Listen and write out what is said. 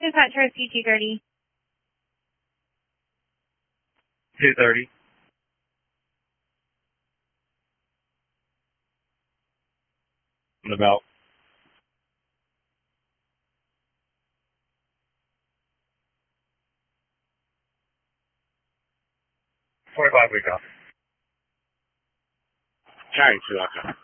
Dispatch Rescue 230. 230. What about? $25 we got. Carry 2, okay.